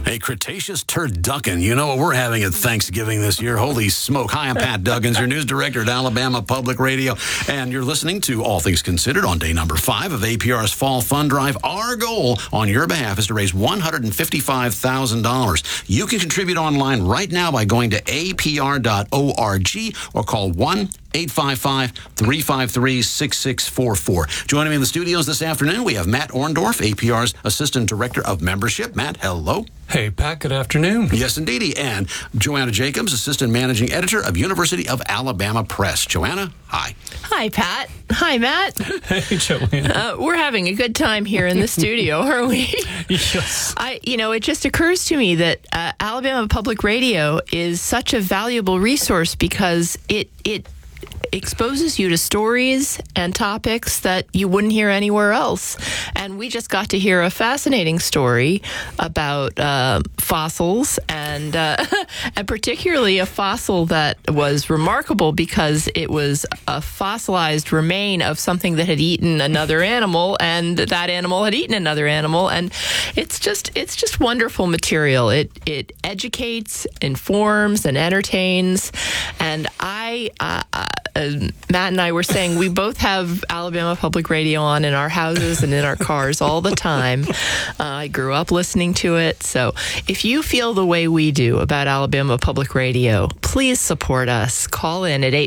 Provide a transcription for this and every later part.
A Cretaceous turducken. You know what we're having at Thanksgiving this year. Holy smoke. Hi, I'm Pat Duggins, your news director at Alabama Public Radio. And you're listening to All Things Considered on day number 5 of APR's Fall Fund Drive. Our goal on your behalf is to raise $155,000. You can contribute online right now by going to apr.org or call 1-855-353-6644. Joining me in the studios this afternoon, we have Matt Orndorff, APR's Assistant Director of Membership. Matt, hello. Hey, Pat, good afternoon. Yes, indeedy. And Joanna Jacobs, Assistant Managing Editor of University of Alabama Press. Joanna, hi. Hi, Pat. Hi, Matt. Hey, Joanna. We're having a good time here in the studio, aren't we? Yes. It just occurs to me that Alabama Public Radio is such a valuable resource because it exposes you to stories and topics that you wouldn't hear anywhere else. And we just got to hear a fascinating story about fossils and particularly a fossil that was remarkable because it was a fossilized remain of something that had eaten another animal, and that animal had eaten another animal. And it's just wonderful material. It educates, informs, and entertains. And Matt and I were saying we both have Alabama Public Radio on in our houses and in our cars all the time. I grew up listening to it. So if you feel the way we do about Alabama Public Radio, please support us. Call in at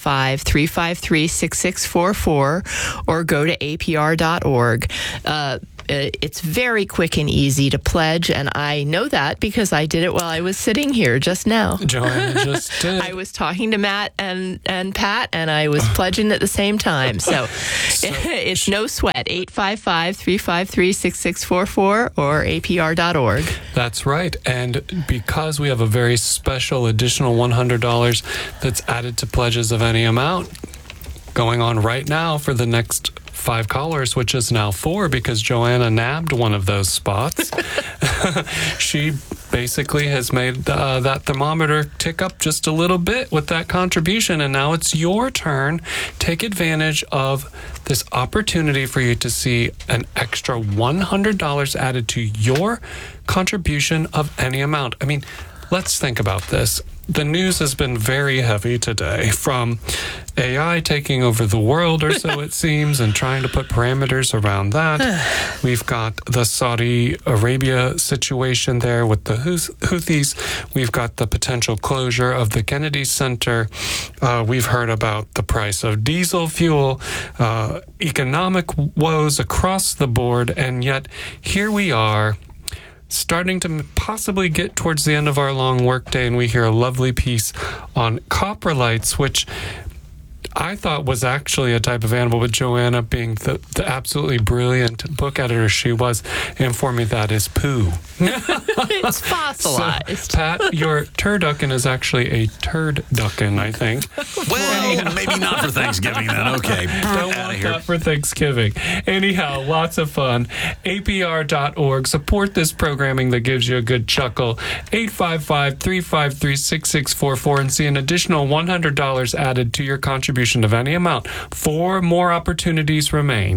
855-353-6644 or go to apr.org. It's very quick and easy to pledge, and I know that because I did it while I was sitting here just now. Joanna just did. I was talking to Matt and Pat, and I was pledging at the same time. So it's no sweat. 855-353-6644 or apr.org. That's right. And because we have a very special additional $100 that's added to pledges of any amount going on right now for the next 5 callers, which is now 4 because Joanna nabbed one of those spots. She basically has made that thermometer tick up just a little bit with that contribution, and now it's your turn. Take advantage of this opportunity for you to see an extra $100 added to your contribution of any amount. I mean, let's think about this. The news has been very heavy today, from AI taking over the world, or so it seems, and trying to put parameters around that. We've got the Saudi Arabia situation there with the Houthis. We've got the potential closure of the Kennedy Center. We've heard about the price of diesel fuel, economic woes across the board, and yet here we are, starting to possibly get towards the end of our long workday, and we hear a lovely piece on coprolites, which I thought was actually a type of animal, but Joanna, being the absolutely brilliant book editor she was, informed me that is poo. It's fossilized. So, Pat, your turducken is actually a turducken, I think. Well, maybe not for Thanksgiving then. Okay. Don't want that for Thanksgiving. Anyhow, lots of fun. APR.org. Support this programming that gives you a good chuckle. 855-353-6644 and see an additional $100 added to your contribution of any amount. 4 more opportunities remain.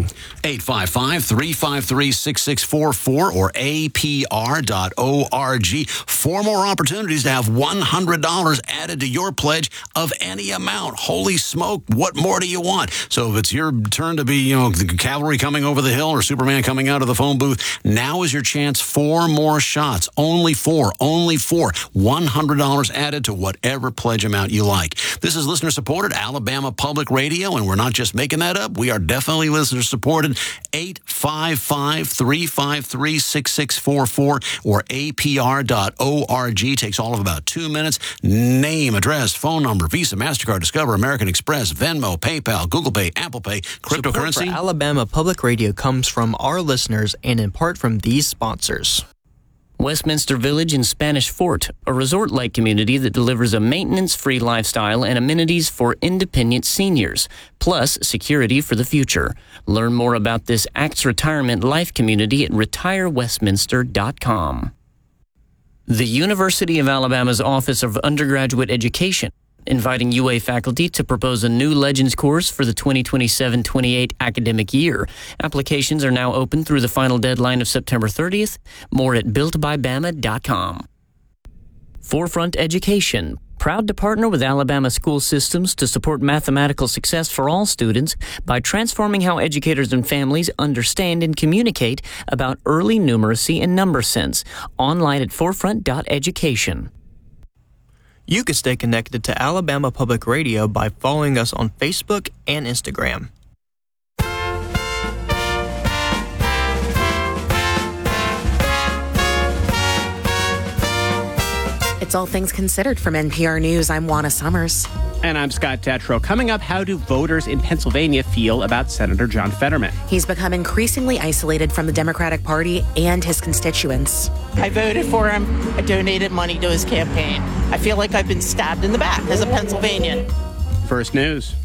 855-353-6644 or apr.org. 4 more opportunities to have $100 added to your pledge of any amount. Holy smoke, what more do you want? So if it's your turn to be, the cavalry coming over the hill or Superman coming out of the phone booth, now is your chance. 4 more shots. Only 4. $100 added to whatever pledge amount you like. This is listener-supported Alabama Public Radio, and we're not just making that up. We are definitely listener-supported. 855-353-6644 or apr.org. Takes all of about 2 minutes. Name, address, phone number, Visa, MasterCard, Discover, American Express, Venmo, PayPal, Google Pay, Apple Pay, cryptocurrency. Support for Alabama Public Radio comes from our listeners and in part from these sponsors. Westminster Village in Spanish Fort, a resort-like community that delivers a maintenance-free lifestyle and amenities for independent seniors, plus security for the future. Learn more about this ACTS Retirement Life community at retirewestminster.com. The University of Alabama's Office of Undergraduate Education inviting UA faculty to propose a new Legends course for the 2027-28 academic year. Applications are now open through the final deadline of September 30th. More at builtbybama.com. Forefront Education, proud to partner with Alabama school systems to support mathematical success for all students by transforming how educators and families understand and communicate about early numeracy and number sense. Online at forefront.education. You can stay connected to Alabama Public Radio by following us on Facebook and Instagram. It's All Things Considered from NPR News. I'm Juana Summers. And I'm Scott Detrow. Coming up, how do voters in Pennsylvania feel about Senator John Fetterman? He's become increasingly isolated from the Democratic Party and his constituents. I voted for him. I donated money to his campaign. I feel like I've been stabbed in the back as a Pennsylvanian. First News.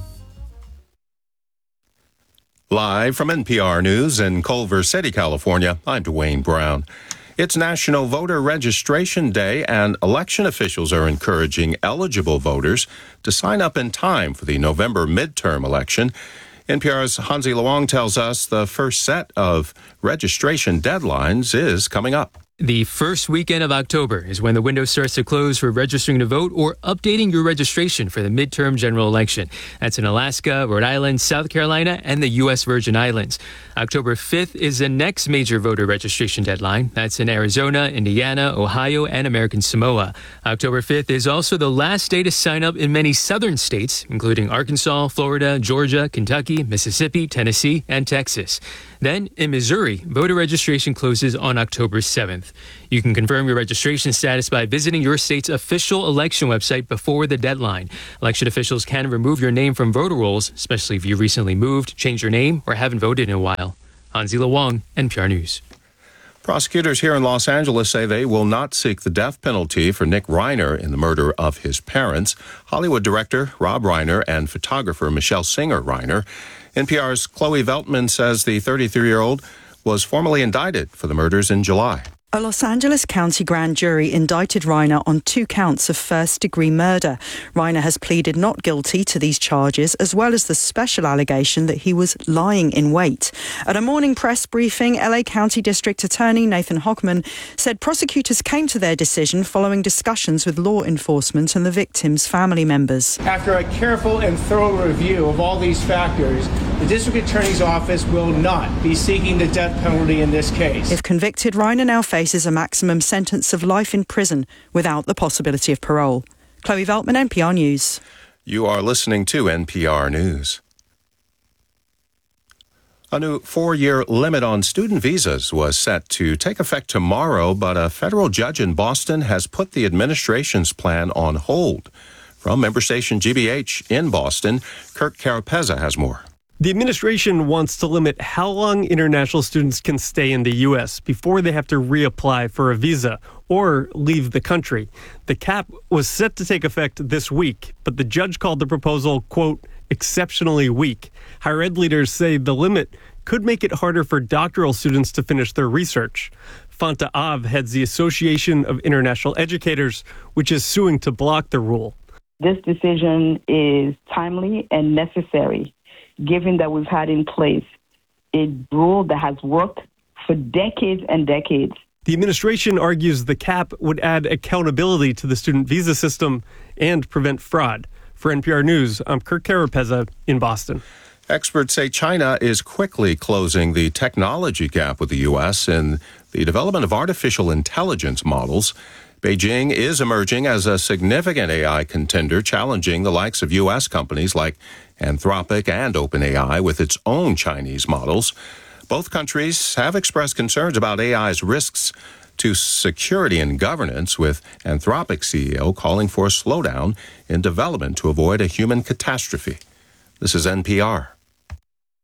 Live from NPR News in Culver City, California, I'm Dwayne Brown. It's National Voter Registration Day, and election officials are encouraging eligible voters to sign up in time for the November midterm election. NPR's Hansi Luong tells us the first set of registration deadlines is coming up. The first weekend of October is when the window starts to close for registering to vote or updating your registration for the midterm general election. That's in Alaska, Rhode Island, South Carolina, and the U.S. Virgin Islands. October 5th is the next major voter registration deadline. That's in Arizona, Indiana, Ohio, and American Samoa. October 5th is also the last day to sign up in many southern states, including Arkansas, Florida, Georgia, Kentucky, Mississippi, Tennessee, and Texas. Then, in Missouri, voter registration closes on October 7th. You can confirm your registration status by visiting your state's official election website before the deadline. Election officials can remove your name from voter rolls, especially if you recently moved, changed your name, or haven't voted in a while. Hansi Luong, NPR News. Prosecutors here in Los Angeles say they will not seek the death penalty for Nick Reiner in the murder of his parents, Hollywood director Rob Reiner and photographer Michelle Singer Reiner. NPR's Chloe Veltman says the 33-year-old was formally indicted for the murders in July. A Los Angeles County grand jury indicted Reiner on 2 counts of first-degree murder. Reiner has pleaded not guilty to these charges, as well as the special allegation that he was lying in wait. At a morning press briefing, LA County District Attorney Nathan Hochman said prosecutors came to their decision following discussions with law enforcement and the victims' family members. After a careful and thorough review of all these factors, the District Attorney's Office will not be seeking the death penalty in this case. If convicted, Reiner now faces a maximum sentence of life in prison without the possibility of parole. Chloe Veltman, NPR News. You are listening to NPR News. A new 4-year limit on student visas was set to take effect tomorrow, but a federal judge in Boston has put the administration's plan on hold. From member station GBH in Boston, Kirk Carapezza has more. The administration wants to limit how long international students can stay in the U.S. before they have to reapply for a visa or leave the country. The cap was set to take effect this week, but the judge called the proposal, quote, exceptionally weak. Higher ed leaders say the limit could make it harder for doctoral students to finish their research. Fanta Av heads the Association of International Educators, which is suing to block the rule. This decision is timely and necessary, given that we've had in place a rule that has worked for decades and decades. The administration argues the cap would add accountability to the student visa system and prevent fraud. For NPR News, I'm Kirk Carapezza in Boston. Experts say China is quickly closing the technology gap with the U.S. in the development of artificial intelligence models. Beijing is emerging as a significant AI contender, challenging the likes of U.S. companies like Anthropic and OpenAI with its own Chinese models. Both countries have expressed concerns about AI's risks to security and governance, with Anthropic CEO calling for a slowdown in development to avoid a human catastrophe. This is NPR.